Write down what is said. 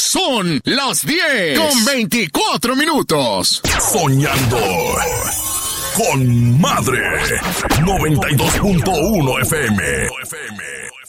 Son las 10:24. Soñando con Madre. 92.1 FM.